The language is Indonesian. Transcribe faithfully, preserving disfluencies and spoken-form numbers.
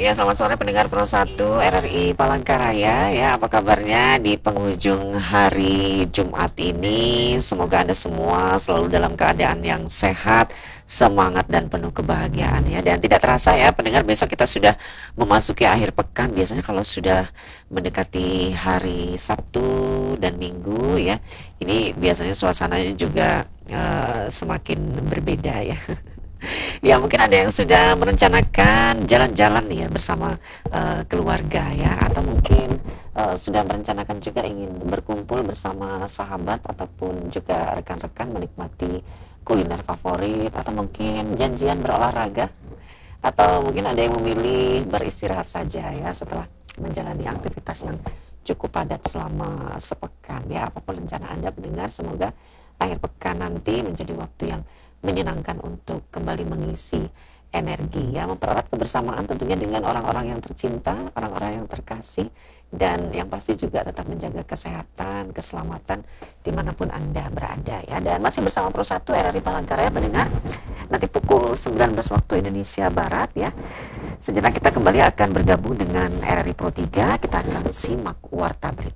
Ya, selamat sore pendengar Pro satu R R I Palangkaraya ya. Apa kabarnya di penghujung hari Jumat ini? Semoga Anda semua selalu dalam keadaan yang sehat, semangat dan penuh kebahagiaan ya. Dan tidak terasa ya pendengar, besok kita sudah memasuki akhir pekan. Biasanya kalau sudah mendekati hari Sabtu dan Minggu ya, ini biasanya suasananya juga eh, semakin berbeda ya. Ya, mungkin ada yang sudah merencanakan jalan-jalan nih ya bersama eh, keluarga ya, atau mungkin eh, sudah merencanakan juga ingin berkumpul bersama sahabat ataupun juga rekan-rekan menikmati kuliner favorit, atau mungkin janjian berolahraga, atau mungkin ada yang memilih beristirahat saja ya setelah menjalani aktivitas yang cukup padat selama sepekan ya. Apapun rencana Anda pendengar, semoga akhir pekan nanti menjadi waktu yang menyenangkan untuk kembali mengisi energi ya, mempererat kebersamaan tentunya dengan orang-orang yang tercinta, orang-orang yang terkasih, dan yang pasti juga tetap menjaga kesehatan, keselamatan dimanapun Anda berada ya. Dan masih bersama Pro satu R R I Palangkaraya pendengar, nanti pukul sembilan belas waktu Indonesia Barat ya, sejenak kita kembali akan bergabung dengan R R I Pro tiga. Kita akan simak warta berita.